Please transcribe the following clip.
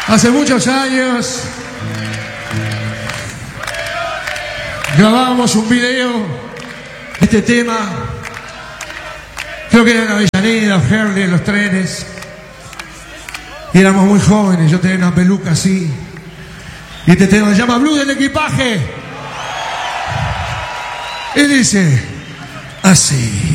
Hace muchos años grabamos un video de este tema. Creo que era en Avellaneda, Herley, en los trenes. Y éramos muy jóvenes, yo tenía una peluca así. Y este tema se llama Blues del Equipaje. Y dice así.